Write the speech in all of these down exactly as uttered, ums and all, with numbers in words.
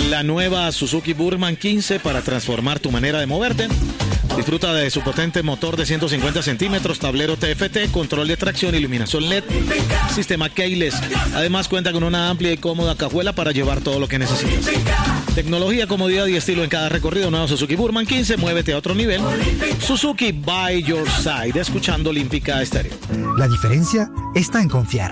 la nueva Suzuki Burman quince para transformar tu manera de moverte. Disfruta de su potente motor de ciento cincuenta centímetros, tablero T F T, control de tracción, iluminación L E D, sistema keyless. Además cuenta con una amplia y cómoda cajuela para llevar todo lo que necesitas. Tecnología, comodidad y estilo en cada recorrido. Nuevo Suzuki Burman quince, muévete a otro nivel. Suzuki by your side, escuchando Olímpica Estéreo. La diferencia está en confiar.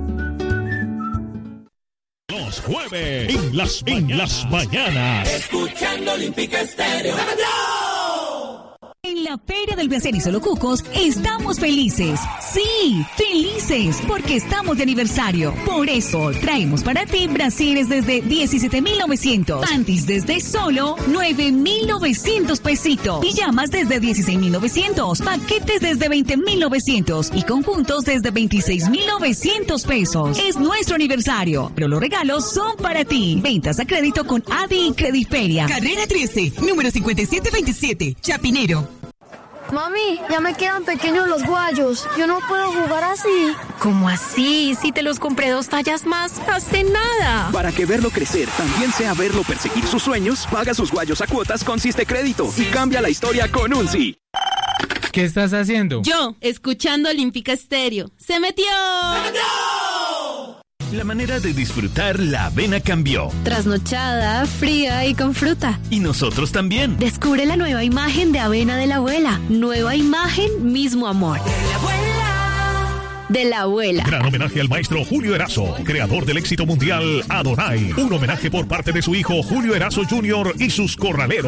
Los jueves en las, en las mañanas. Escuchando Olímpica Estéreo. En la Feria del Placer y Solo Cucos estamos felices. Sí, felices, porque estamos de aniversario. Por eso traemos para ti brasieres desde diecisiete mil novecientos, panties desde solo nueve mil novecientos pesitos, pijamas desde dieciséis mil novecientos, paquetes desde veinte mil novecientos y conjuntos desde veintiséis mil novecientos pesos. Es nuestro aniversario, pero los regalos son para ti. Ventas a crédito con Adi y Crediferia. Carrera trece, número cincuenta y siete veintisiete, Chapinero. Mami, ya me quedan pequeños los guayos. Yo no puedo jugar así. ¿Cómo así? Si te los compré dos tallas más hace nada. Para que verlo crecer también sea verlo perseguir sus sueños, paga sus guayos a cuotas con Siste Crédito y cambia la historia con un sí. ¿Qué estás haciendo? Yo, escuchando Olímpica Estéreo. ¡Se metió! ¡Se metió! La manera de disfrutar la avena cambió. Trasnochada, fría y con fruta. Y nosotros también. Descubre la nueva imagen de avena de la abuela. Nueva imagen, mismo amor. De la abuela. De la abuela. Gran homenaje al maestro Julio Erazo, creador del éxito mundial Adonai. Un homenaje por parte de su hijo Julio Erazo junior y sus corraleros.